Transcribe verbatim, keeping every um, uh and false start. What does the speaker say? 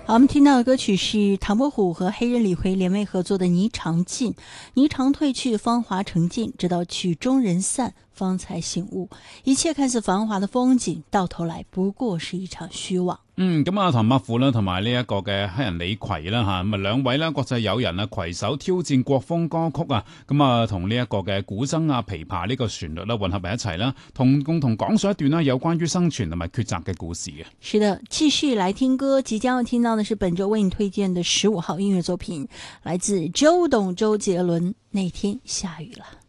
好，我们听到的歌曲是唐伯虎和黑人李逵联袂合作的《霓裳尽》，霓裳褪去，芳华成尽，直到曲终人散，方才醒悟，一切看似繁華的風景，到頭來不過是一場虛妄。 嗯，咁啊，唐伯虎啦，同埋呢一個嘅黑人李逵啦，吓咁啊，兩位啦國際友人啊，攜手挑戰國風歌曲啊，咁啊，同呢一個嘅古箏啊、琵琶呢個旋律啦混合埋一齊啦，同共同講述一段啦有關於生存同埋抉擇嘅故事嘅。 是的，繼續來聽歌，即將要聽到的是本周為你推薦的十五號音樂作品，來自周董周杰倫，那天下雨了。